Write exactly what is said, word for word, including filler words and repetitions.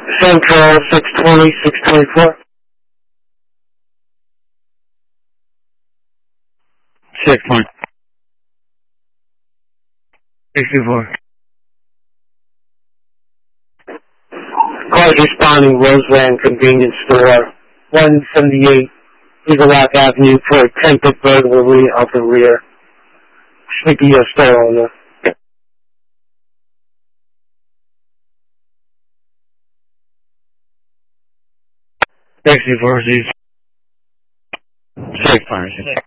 Central six twenty, six twenty-four. six point. sixty-four. Cars responding, Roseland Convenience Store, one seventy-eight Eagle Rock Avenue for attempted burglary of the rear. Sleepy uh, store owner. sixty-four, six. Six point.